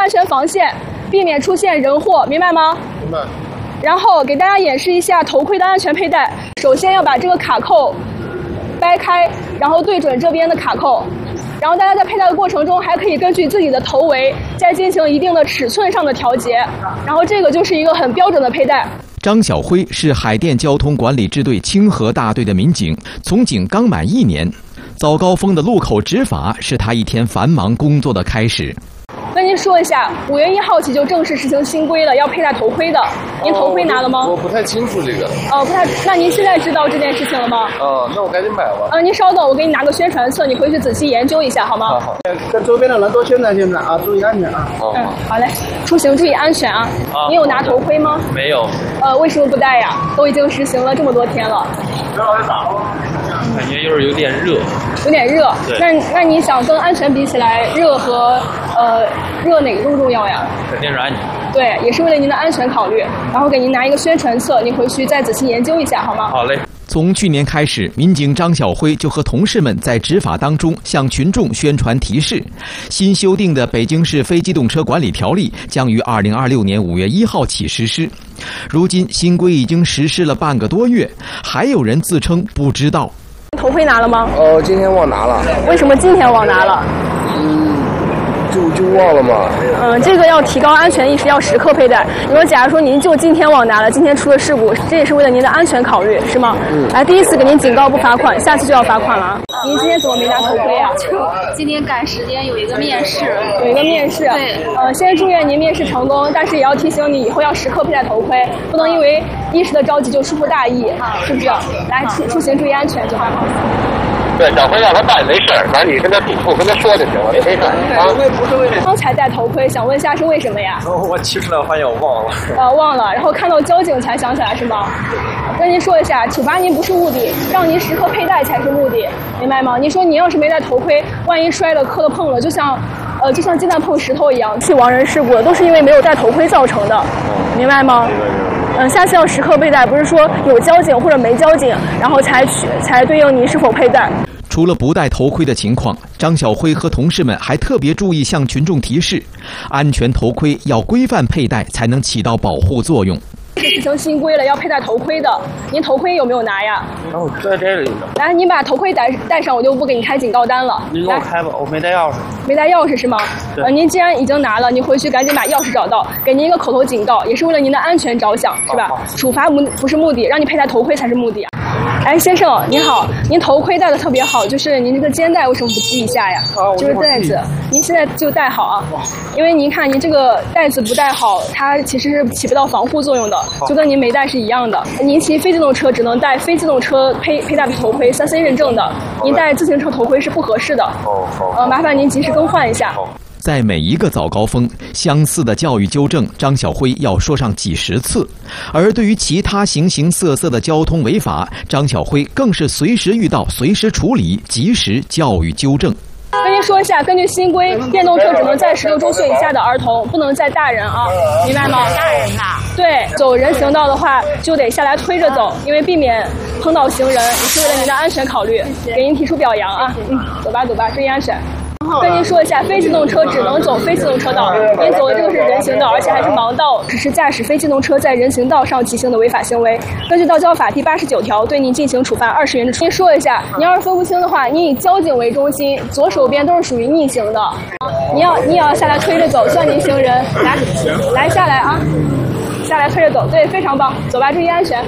全防线，避免出现人祸，明白吗？ 明白。 然后给大家演示一下头盔的安全佩戴。首先要把这个卡扣掰开，然后对准这边的卡扣。然后大家在佩戴的过程中，还可以根据自己的头围再进行一定的尺寸上的调节。然后这个就是一个很标准的佩戴。 张晓辉是海淀交通管理支队清河大队的民警，从警刚满1年。早高峰的路口执法是他一天繁忙工作的开始。 跟您说一下，5月1号起就正式实行新规了，要佩戴头盔的。您头盔拿了吗？ 我不太清楚这个。 不太。那您现在知道这件事情了吗？ 那我赶紧买吧。 您稍等，我给你拿个宣传册，你回去仔细研究一下，好吗？ 好。 跟周边的人都宣传宣传啊，注意安全啊。 好嘞，出行注意安全啊。你有拿头盔吗？ 没有。 为什么不戴呀？都已经实行了这么多天了。 感觉就是有点热。 有点热。那你想跟安全比起来，热和热哪个更重要呀？ 肯定是安全。 对，也是为了您的安全考虑。然后给您拿一个宣传册，您回去再仔细研究一下，好吗？ 好嘞。 从去年开始，民警张晓辉就和同事们在执法当中向群众宣传提示。新修订的《北京市非机动车管理条例》将于2026年5月1号起实施。如今新规已经实施了半个多月，还有人自称不知道。 头盔拿了吗？ 今天忘拿了。 为什么今天忘拿了？ 就忘了嘛。 这个要提高安全意识，要时刻佩戴。你说，假如说您就今天忘拿了，今天出了事故，这也是为了您的安全考虑，是吗？来，第一次给您警告不罚款，下次就要罚款了。您今天怎么没拿头盔啊？ 今天赶时间，有一个面试。 对。先祝愿您面试成功，但是也要提醒你以后要时刻佩戴头盔，不能因为一时的着急就疏忽大意，是不是？来，出行注意安全就好。 对，小辉让他戴没事儿，反正你跟他嘱咐跟他说就行了，没事儿。 不是为了。 刚才戴头盔，想问一下是为什么呀？ 我骑出来发现我忘了。 忘了，然后看到交警才想起来是吗？跟您说一下，处罚您不是目的，让您时刻佩戴才是目的，明白吗？您说您要是没戴头盔，万一摔了磕了碰了，就像鸡蛋碰石头一样，去亡人事故都是因为没有戴头盔造成的，明白吗？下次要时刻佩戴，不是说有交警或者没交警，然后才对应您是否佩戴。 除了不戴头盔的情况，张晓辉和同事们还特别注意向群众提示，安全头盔要规范佩戴才能起到保护作用。 实行新规了，要佩戴头盔的。您头盔有没有拿呀？ 在这里呢。 来，您把头盔戴上，我就不给你开警告单了。 你给我开吧，我没带钥匙。 没带钥匙是吗？您既然已经拿了，你回去赶紧把钥匙找到，给您一个口头警告，也是为了您的安全着想，是吧？处罚不是目的，让你佩戴头盔才是目的啊。哎，先生您好，您头盔戴的特别好，就是您这个肩带为什么不系一下呀？就是带子，您现在就戴好啊，因为您看您这个带子不戴好，它其实是起不到防护作用的，就跟您没戴是一样的。您骑非机动车只能戴非机动车佩戴头盔，3C 认证的，您戴自行车头盔是不合适的。麻烦您及时更换一下。 在每一个早高峰，相似的教育纠正，张晓辉要说上几十次；而对于其他形形色色的交通违法，张晓辉更是随时遇到随时处理，及时教育纠正。 跟您说一下，根据新规，电动车只能载16周岁以下的儿童，不能载大人啊，明白吗？ 大人呐。 对，走人行道的话，就得下来推着走，因为避免碰到行人，也是为了您的安全考虑，给您提出表扬啊。走吧，注意安全。跟您说一下，非机动车只能走非机动车道，您走的这个是人行道，而且还是盲道，只是驾驶非机动车在人行道上骑行的违法行为。根据道交法第89条，对您进行处罚20元的处罚。您说一下，您要是分不清的话，您以交警为中心，左手边都是属于逆行的，你也要下来推着走，算您行人。来下来啊，下来推着走，对，非常棒，走吧，注意安全。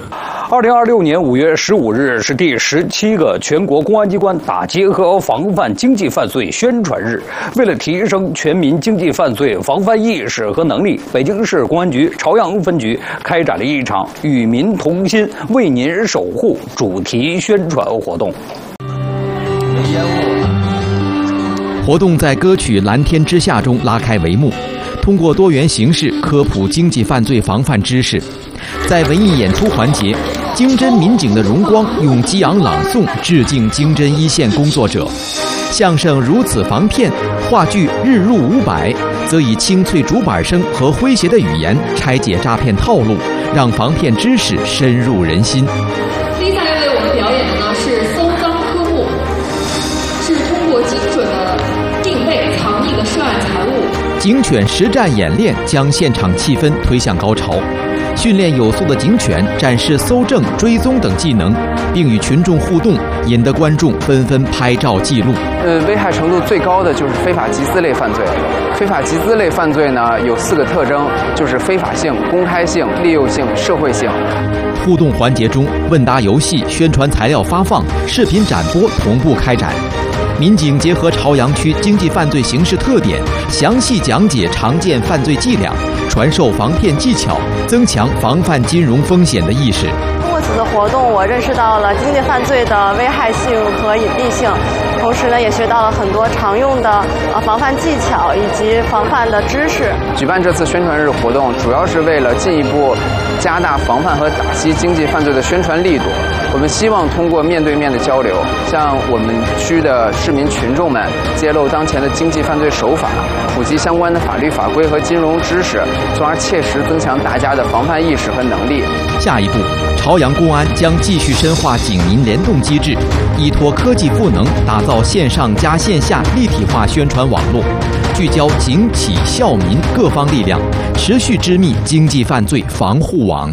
2026年5月15日是第17个全国公安机关打击和防范经济犯罪宣传日。为了提升全民经济犯罪防范意识和能力，北京市公安局朝阳分局开展了一场“与民同心，为您守护”主题宣传活动。 活动在歌曲《蓝天之下》中拉开帷幕，通过多元形式科普经济犯罪防范知识。在文艺演出环节，经侦民警的荣光用激昂朗诵致敬经侦一线工作者；相声如此防骗，话剧日入500则以清脆竹板声和诙谐的语言拆解诈骗套路，让防骗知识深入人心。 接下来为我们表演的呢是搜赃科目，是通过精准的定位藏匿的涉案财物。 警犬实战演练将现场气氛推向高潮。训练有素的警犬展示搜证、追踪等技能，并与群众互动，引得观众纷纷拍照记录。 危害程度最高的就是非法集资类犯罪。非法集资类犯罪呢，有4个特征，就是非法性、公开性、利诱性、社会性。 互动环节中，问答游戏、宣传材料发放、视频展播同步开展。民警结合朝阳区经济犯罪形势特点，详细讲解常见犯罪伎俩，传授防骗技巧，增强防范金融风险的意识。 通过此次活动，我认识到了经济犯罪的危害性和隐蔽性，同时呢，也学到了很多常用的防范技巧以及防范的知识。 举办这次宣传日活动，主要是为了进一步加大防范和打击经济犯罪的宣传力度。我们希望通过面对面的交流，向我们区的市民群众们揭露当前的经济犯罪手法，普及相关的法律法规和金融知识，从而切实增强大家的防范意识和能力。 下一步，朝阳公安将继续深化警民联动机制，依托科技赋能，打造线上加线下立体化宣传网络，聚焦警企校民各方力量，持续织密经济犯罪防护网。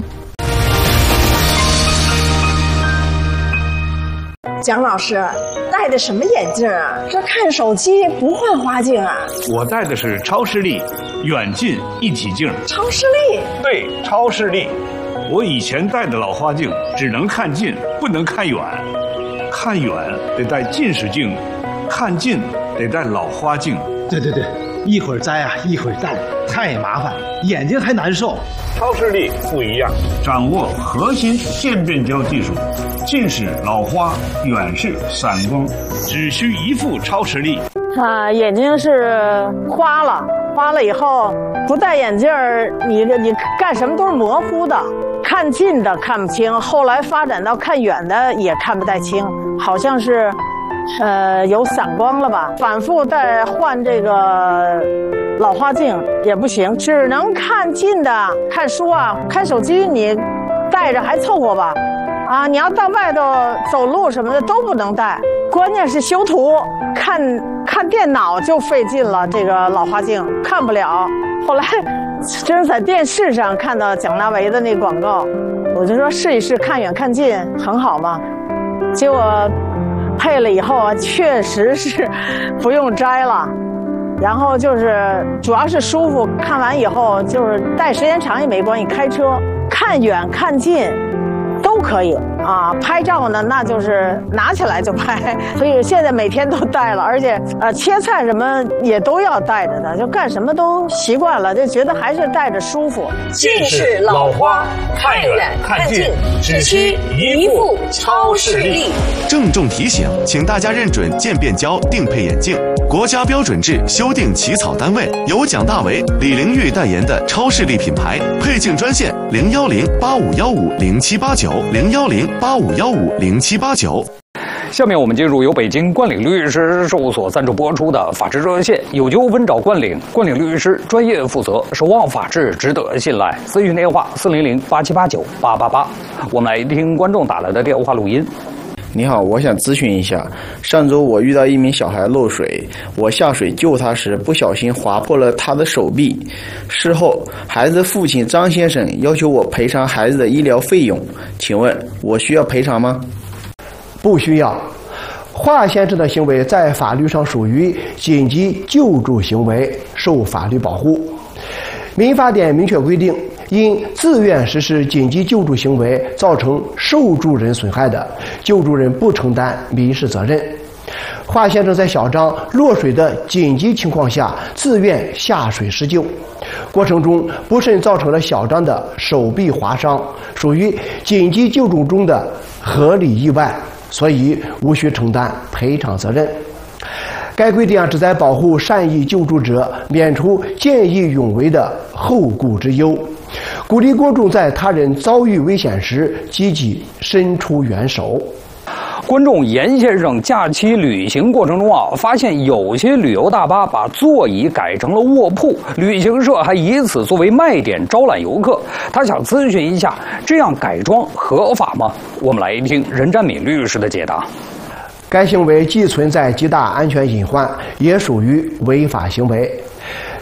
蒋老师戴的什么眼镜啊？这看手机不换花镜啊？ 我戴的是超视力远近一体镜。 超视力？ 对，超视力。我以前戴的老花镜只能看近，不能看远。看远得戴近视镜，看近得戴老花镜。 对，一会儿摘啊，一会儿戴，太麻烦，眼睛还难受。 超视力不一样，掌握核心渐变焦技术，近视、老花、远视、散光，只需一副超视力。 眼睛是花了以后不戴眼镜儿，你干什么都是模糊的，看近的看不清，后来发展到看远的也看不太清，好像是有散光了吧？反复再换这个老花镜也不行，只能看近的，看书啊、看手机你戴着还凑合吧。啊，你要到外头走路什么的都不能戴，关键是修图看电脑就费劲了，这个老花镜看不了。后来真是在电视上看到蒋大为的那广告，我就说试一试看远看近很好嘛，结果配了以后啊，确实是不用摘了，然后就是主要是舒服，看完以后就是戴时间长也没关系，开车看远看近都可以啊。拍照呢，那就是拿起来就拍，所以现在每天都戴了，而且切菜什么也都要戴着的，就干什么都习惯了，就觉得还是戴着舒服。 近视、老花，看远看近，只需一副超视力。 郑重提醒，请大家认准渐变焦定配眼镜，国家标准制修订起草单位由蒋大为、李玲玉代言的超视力品牌，配镜专线010-8515-0789，010-8515-0789。 下面我们进入由北京冠岭律师事务所赞助播出的法治热线，有纠纷找冠岭，冠岭律师专业负责，守望法治，值得信赖。咨询电话400-8789-888。我们来听观众打来的电话录音。 你好，我想咨询一下，上周我遇到一名小孩漏水，我下水救他时不小心划破了他的手臂，事后孩子的父亲张先生要求我赔偿孩子的医疗费用，请问我需要赔偿吗？ 不需要。华先生的行为在法律上属于紧急救助行为，受法律保护。民法典明确规定，因自愿实施紧急救助行为造成受助人损害的，救助人不承担民事责任。华先生在小张落水的紧急情况下自愿下水施救，过程中不慎造成了小张的手臂划伤，属于紧急救助中的合理意外，所以无需承担赔偿责任。该规定旨在保护善意救助者免除见义勇为的后顾之忧，鼓励公众在他人遭遇危险时积极伸出援手。 观众严先生假期旅行过程中发现有些旅游大巴把座椅改成了卧铺，旅行社还以此作为卖点招揽游客。他想咨询一下，这样改装合法吗？我们来听任占敏律师的解答。 该行为既存在极大安全隐患，也属于违法行为。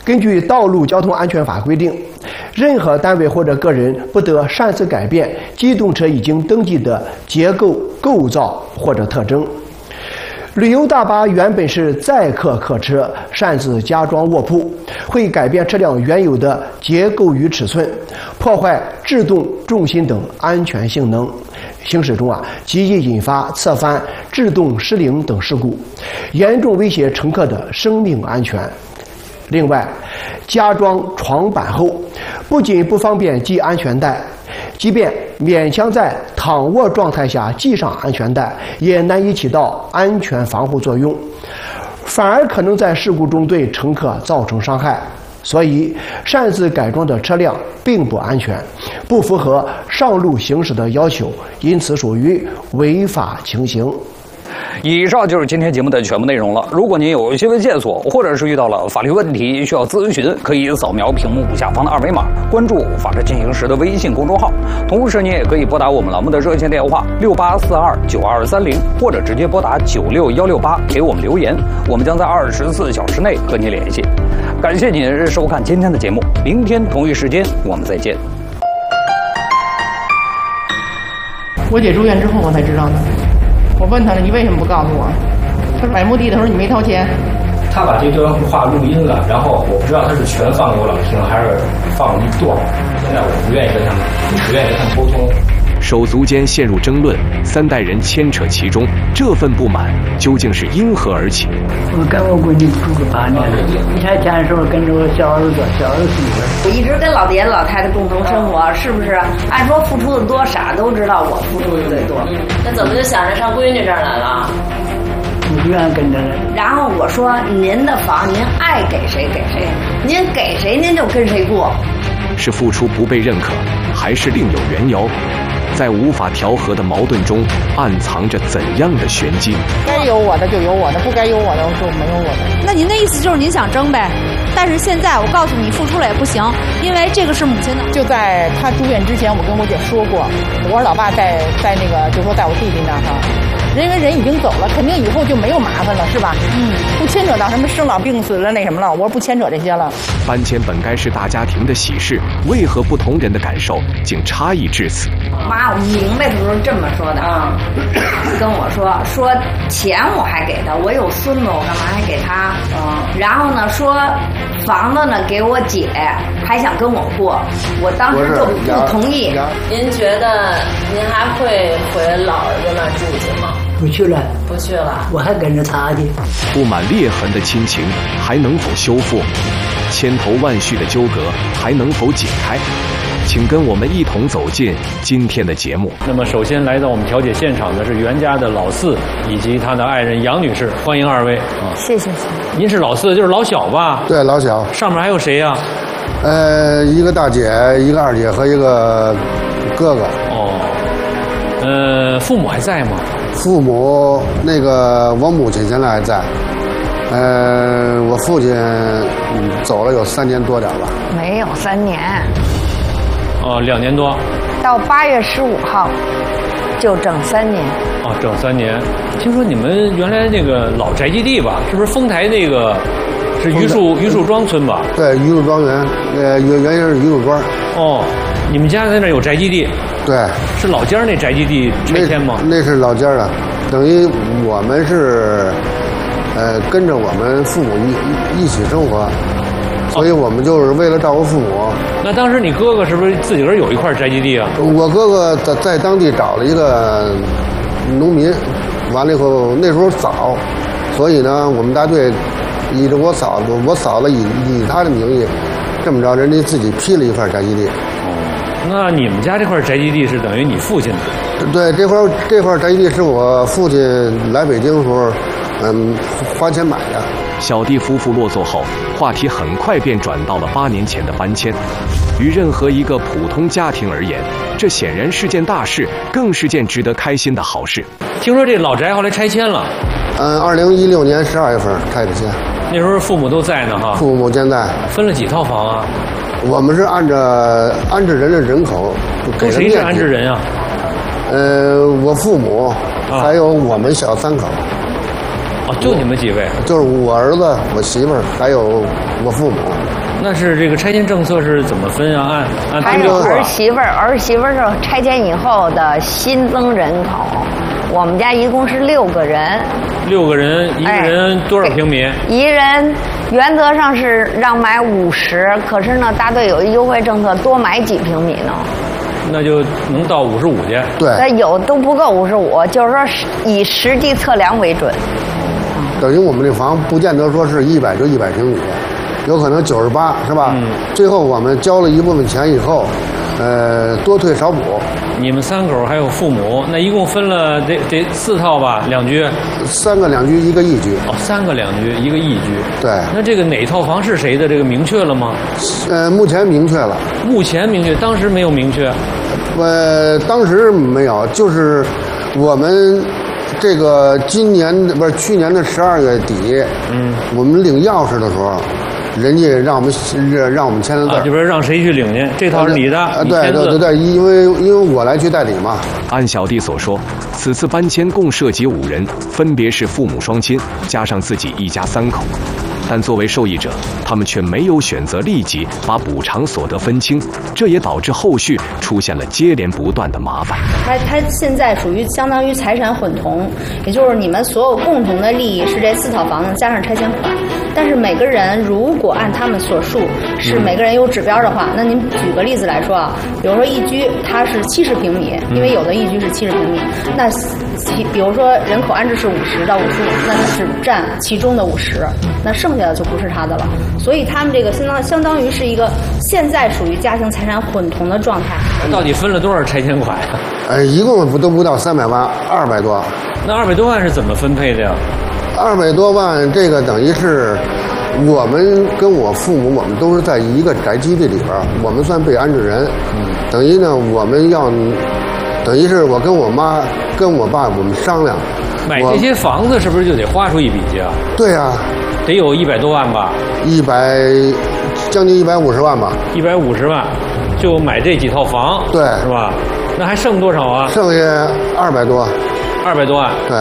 根据《道路交通安全法》规定，任何单位或者个人不得擅自改变机动车已经登记的结构、构造或者特征。旅游大巴原本是载客客车，擅自加装卧铺，会改变车辆原有的结构与尺寸，破坏制动、重心等安全性能。行驶中极易引发侧翻、制动失灵等事故，严重威胁乘客的生命安全。另外，加装床板后，不仅不方便系安全带，即便勉强在躺卧状态下系上安全带，也难以起到安全防护作用，反而可能在事故中对乘客造成伤害。所以，擅自改装的车辆并不安全，不符合上路行驶的要求，因此属于违法情形。 以上就是今天节目的全部内容了。如果您有新闻线索，或者是遇到了法律问题需要咨询，可以扫描屏幕下方的二维码，关注“法治进行时”的微信公众号。同时，您也可以拨打我们栏目的热线电话68429230，或者直接拨打96168给我们留言，我们将在24小时内和您联系。感谢您收看今天的节目，明天同一时间我们再见。 我姐住院之后我才知道的。我问他了，你为什么不告诉我？他说买墓地的时候你没掏钱。 他把这段话录音了，然后我不知道他是全放给我老听，还是放了一段。现在我不愿意跟他们沟通。 手足间陷入争论，3代人牵扯其中，这份不满究竟是因何而起？ 我跟我闺女住个8年，一开始的时候跟着我小儿子媳妇。 我一直跟老爹老太太共同生活，是不是？按说付出的多，傻都知道我付出的最多。 那怎么就想着上闺女这儿来了？ 我不愿意跟着来。 然后我说，您的房您爱给谁给谁，您给谁您就跟谁过。 是付出不被认可，还是另有缘由？在无法调和的矛盾中，暗藏着怎样的玄机？ 该有我的就有我的，不该有我的就没有我的。 那您的意思就是您想争呗？但是现在我告诉你，付出了也不行，因为这个是母亲的。 就在他住院之前，我跟我姐说过，我说老爸在那个，就说在我弟弟那儿哈。因为人已经走了，肯定以后就没有麻烦了，是吧？不牵扯到什么生老病死了那什么了。我说不牵扯这些了。 搬迁本该是大家庭的喜事，为何不同人的感受竟差异至此？ 妈，我明白的时候这么说的啊，跟我说钱我还给他，我有孙子，我干嘛还给他？然后呢说房子呢给我姐，还想跟我过，我当时就不同意。 您觉得您还会回老儿子那儿住去吗？ 不去了， 不去了， 我还跟着他去。 布满裂痕的亲情还能否修复？千头万绪的纠葛还能否解开？请跟我们一同走进今天的节目。 那么，首先来到我们调解现场的是袁家的老四以及他的爱人杨女士，欢迎二位。 谢谢。 您是老四，就是老小吧？ 对，老小。 上面还有谁呀？ 一个大姐，一个二姐和一个哥哥。 父母还在吗？ 父母我母亲现在还在。我父亲走了有3年多点吧。 没有3年。 2年多。 到8月15号，就整3年。 整3年。听说你们原来那个老宅基地吧，是不是丰台那个是榆树庄村吧？ 对，榆树庄园，原先是榆树庄。 你们家在那有宅基地？ 对， 是老家那宅基地拆迁吗？ 那是老家的，等于我们是跟着我们父母一起生活，所以我们就是为了照顾父母。 那当时你哥哥是不是自己个儿有一块宅基地啊？ 我哥哥在当地找了一个农民，完了以后那时候早，所以呢我们大队依着我嫂子以他的名义，这么着人家自己批了一块宅基地。 那你们家这块宅基地是等于你父亲的？ 对，这块宅基地是我父亲来北京的时候，花钱买的。 小弟夫妇落座后，话题很快便转到了8年前的搬迁。于任何一个普通家庭而言，这显然是件大事，更是件值得开心的好事。 听说这老宅后来拆迁了 ？2016年12月份拆的迁。 那时候父母都在呢哈。 父母健在。 分了几套房啊？ 我们是按照安置人的人口给的面积。 谁是安置人啊？ 我父母，还有我们小3口。 哦，就你们几位？ 就是我儿子、我媳妇儿还有我父母。 那是这个拆迁政策是怎么分啊？按还有儿媳妇儿是拆迁以后的新增人口。我们家一共是6个人。 6个人，一个人多少平米？ 一人原则上是让买50，可是呢，大队有一优惠政策，多买几平米呢？ 那就能到55去。 对， 有都不够55，就是说以实际测量为准。 等于我们这房不见得说是100就100平米，有可能98，是吧？最后我们交了一部分钱以后，多退少补。 你们3口还有父母，那一共分了得4套吧？2居 ？3个2居，1个1居。 哦，3个2居，1个1居。 对。 那这个哪套房是谁的？这个明确了吗？ 目前明确了。 目前明确，当时没有明确。 当时没有，就是我们这个去年的12月底，我们领钥匙的时候，人家让我们签的字， 就说让谁去领去，这套是你的。 对，因为我来去代理嘛。 按小弟所说，此次搬迁共涉及5人，分别是父母双亲加上自己一家3口。但作为受益者，他们却没有选择立即把补偿所得分清，这也导致后续出现了接连不断的麻烦。 他现在属于相当于财产混同，也就是你们所有共同的利益是这4套房子加上拆迁款。但是每个人如果按他们所述是每个人有指标的话，那您举个例子来说啊，比如说1居它是70平米，因为有的1居是70平米，那比如说人口安置是50到55，那它只占其中的50，那剩下的就不是他的了。所以他们这个相当于是一个现在属于家庭财产混同的状态。 到底分了多少拆迁款呀？ 一共都不到300万，200多。 那200多万是怎么分配的呀 ？200多万，这个等于是我们跟我父母，我们都是在一个宅基地里边，我们算被安置人。等于呢，我们要，等于是我跟我妈跟我爸我们商量， 买这些房子是不是就得花出一笔去啊？ 对啊， 得有100多万吧将近150万吧。 150万，就买这几套房， 对， 是吧？那还剩多少啊？ 剩下200多 ，200多万。 对。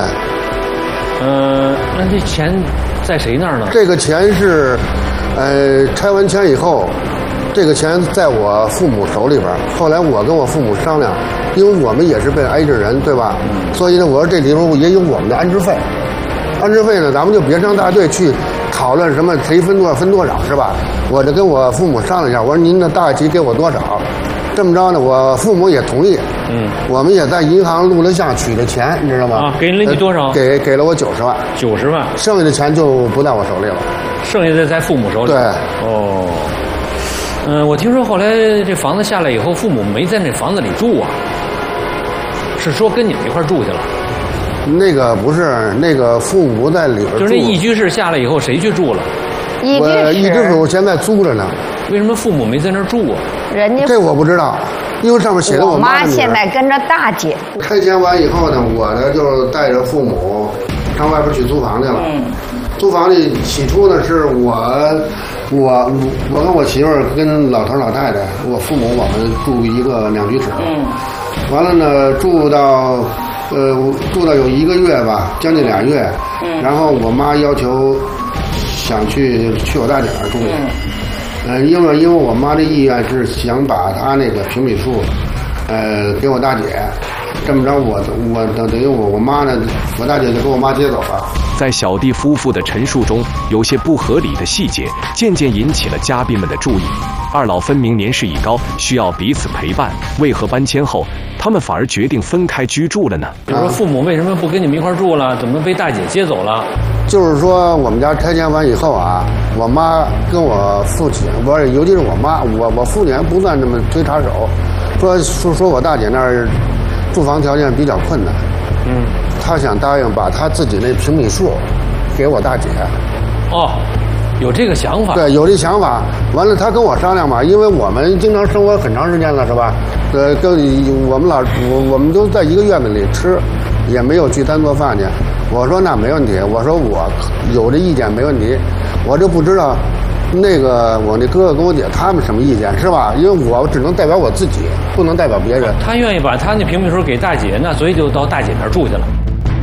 那这钱在谁那儿呢？ 这个钱是，拆完迁以后，这个钱在我父母手里边。后来我跟我父母商量，因为我们也是被安置人，对吧？所以呢，我说这里头也有我们的安置费。安置费呢，咱们就别上大队去讨论什么谁分多少，是吧？我就跟我父母商量一下，我说您的大旗给我多少？这么着呢，我父母也同意。我们也在银行录了像，取了钱，你知道吗？ 给了你多少？ 给了我90万。 90万， 剩下的钱就不在我手里了。 剩下的在父母手里。 对。 哦。我听说后来这房子下来以后，父母没在那房子里住啊，是说跟你们一块住去了。 那个不是，那个父母在里边住。 就是那1居室下来以后，谁去住了 ？1居室我现在租着呢。 为什么父母没在那儿住啊？ 人家这我不知道，因为上面写的我妈现在跟着大姐。 拆迁完以后呢，我呢就带着父母上外边去租房去了。租房里起初呢是我跟我媳妇儿跟老头老太太，我父母我们住一个2居室。完了呢，住到有1个月吧，将近2月。然后我妈要求想去我大姐那儿住。因为我妈的意愿是想把她那个平米数，给我大姐，这么着我等于我妈呢，我大姐就给我妈接走了。 在小弟夫妇的陈述中，有些不合理的细节渐渐引起了嘉宾们的注意。2老分明年事已高，需要彼此陪伴，为何搬迁后他们反而决定分开居住了呢？ 比如说父母为什么不跟你们一块住了？怎么被大姐接走了？ 就是说我们家拆迁完以后啊，我妈跟我父亲，尤其是我妈，我父亲还不算这么推插手，说我大姐那儿住房条件比较困难，他想答应把他自己那平米数给我大姐。 哦，有这个想法。 对，有这想法。完了，他跟我商量嘛，因为我们经常生活很长时间了，是吧？跟我们都在一个院子里吃，也没有去单做饭去。我说那没问题，我说我有这意见没问题，我就不知道那个我那哥哥跟我姐他们什么意见，是吧？因为我只能代表我自己，不能代表别人。 他愿意把他那平米数给大姐呢，所以就到大姐那儿住去了。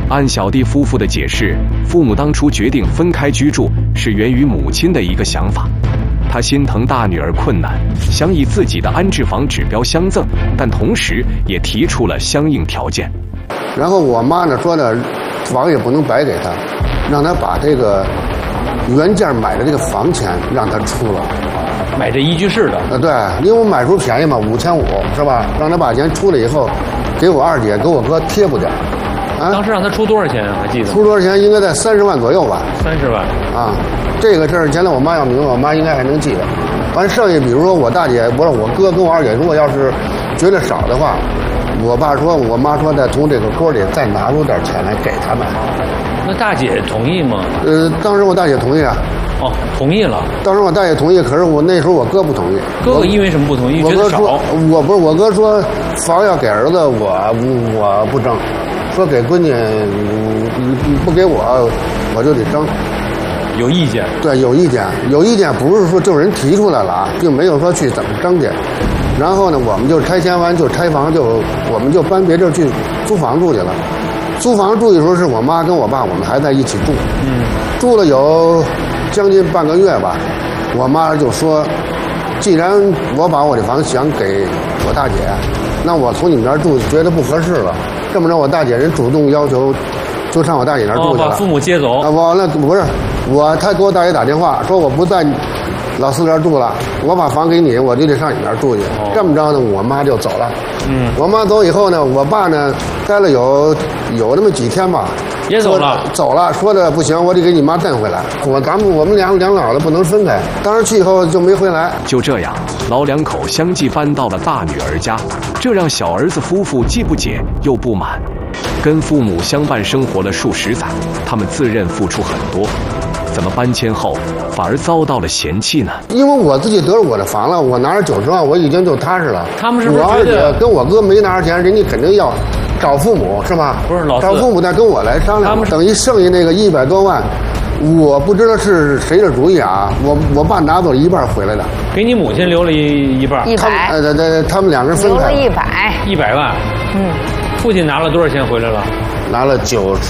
按小弟夫妇的解释，父母当初决定分开居住是源于母亲的一个想法。他心疼大女儿困难，想以自己的安置房指标相赠，但同时也提出了相应条件。 然后我妈呢说呢，房也不能白给他，让他把这个原件买的这个房钱让他出了。 买这一居室的？ 对，因为我买时候便宜嘛，5500是吧？让他把钱出了以后，给我二姐给我哥贴补点。 啊，当时让他出多少钱啊？还记得？ 出多少钱？应该在30万左右吧。 30万。 啊，这个事儿前来我妈要明白，我妈应该还能记得。完剩下，比如说我大姐，我哥跟我二姐，如果要是觉得少的话，我妈说再从这个锅里再拿出点钱来给他们。 那大姐同意吗？ 当时我大姐同意啊。 哦，同意了。 当时我大姐同意，可是我那时候我哥不同意。 哥哥因为什么不同意？ 我哥说，我哥说房要给儿子，我不争。说给闺女，不给我就得争。 有意见？ 对，有意见，有意见不是说就人提出来了啊，并没有说去怎么争去。然后呢，我们就拆迁完就拆房，我们就搬别地去租房住去了。租房住的时候是我妈跟我爸，我们还在一起住。住了有将近半个月吧，我妈就说，既然我把我的房想给我大姐，那我从你们那儿住觉得不合适了。这么着，我大姐人主动要求，就上我大姐那儿住去了。 把父母接走。 我那不是他给我大姐打电话说我不在老四那儿住了，我把房给你，我就得上你那儿住去。这么着呢，我妈就走了。我妈走以后呢，我爸呢待了有那么几天吧， 也走了。 走了，说的不行，我得给你妈带回来。我们两老的不能分开。当时去以后就没回来。 就这样，老两口相继搬到了大女儿家，这让小儿子夫妇既不解又不满。跟父母相伴生活了数十载，他们自认付出很多，怎么搬迁后反而遭到了嫌弃呢？ 因为我自己得了我的房了，我拿着90万，我已经就踏实了。 他们是不是我二姐跟我哥没拿着钱，人家肯定要找父母是吧？ 不是老四找父母再跟我来商量。等于剩下那个100多万，我不知道是谁的主意啊。我爸拿走了一半回来的， 给你母亲留了一半。 他们两个人分开。 留了 100万。父亲拿了多少钱回来了？ 拿了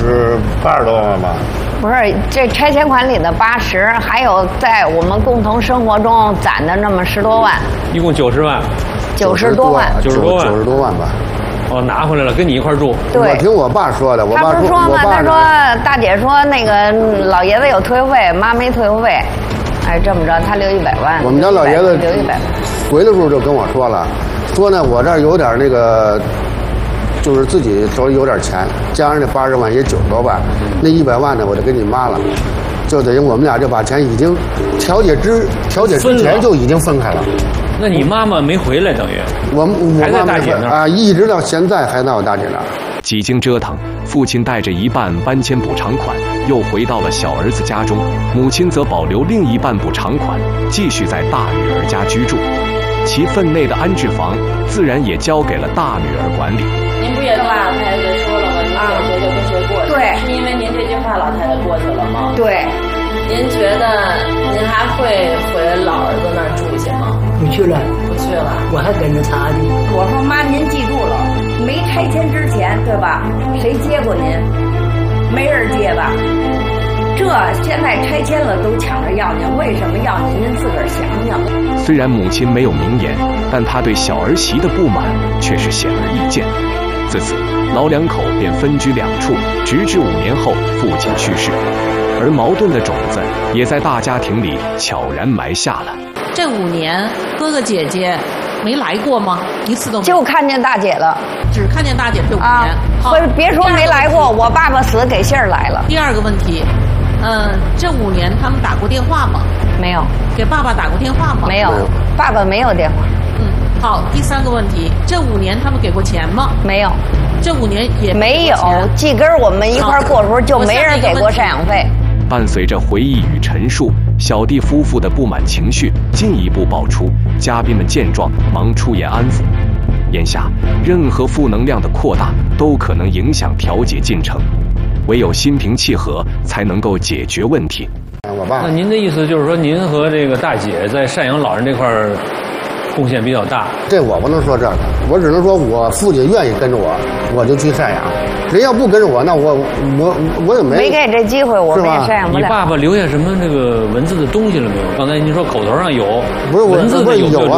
80多万吧。 不是，这拆迁款里的80，还有在我们共同生活中攒的那么10多万， 一共90万。 90多万吧。 哦，拿回来了，跟你一块住。 对， 我听我爸说的。 他不是说吗？他说大姐说那个老爷子有退会费，妈没退会费。哎，这么着，他留100万。 我们家老爷子留100万。 回的时候就跟我说了，说呢我这儿有点那个。就是自己手里有点钱，加上那80万也90多万，那100万呢我就给你妈了，就等于我们俩就把钱已经调解之前就已经分开了。 那你妈妈没回来，等于我还在大姐那儿啊，一直到现在还在我大姐那儿。 几经折腾，父亲带着一半搬迁补偿款又回到了小儿子家中，母亲则保留另一半补偿款，继续在大女儿家居住。其分内的安置房自然也交给了大女儿管理。 您不也跟老太太说了吗？您想谁就跟谁过去。 对， 是因为您这句话老太太过去了吗？ 对。 您觉得您还会回老儿子那儿住去吗？ 不去了， 不去了。 我还跟着他呢。 我说妈，您记住了，没拆迁之前，对吧？谁接过您？没人接吧？这现在拆迁了都抢着要您，为什么要您？您自个儿想想。 虽然母亲没有明言，但她对小儿媳的不满却是显而易见。自此，老两口便分居两处，直至5年后父亲去世，而矛盾的种子也在大家庭里悄然埋下了。 这5年，哥哥姐姐没来过吗？一次都没。 就看见大姐了， 只看见大姐这5年。 或者别说没来过，我爸爸死给信儿来了。 第二个问题。这5年他们打过电话吗？ 没有。 给爸爸打过电话吗？ 没有，爸爸没有电话。 好，第3个问题，这5年他们给过钱吗？ 没有。 这5年也没有。记根我们一块过的时候就没人给过赡养费。 伴随着回忆与陈述，小弟夫妇的不满情绪进一步爆出，嘉宾们见状忙出言安抚。眼下，任何负能量的扩大都可能影响调解进程。唯有心平气和才能够解决问题。 我爸， 那您的意思就是说，您和这个大姐在赡养老人这块贡献比较大。 这我不能说这个，我只能说我父亲愿意跟着我，我就去赡养。人要不跟着我，那我也没给这机会，我们也赡养不了。 你爸爸留下什么那个文字的东西了没有？刚才您说口头上有， 不是文字的有啊。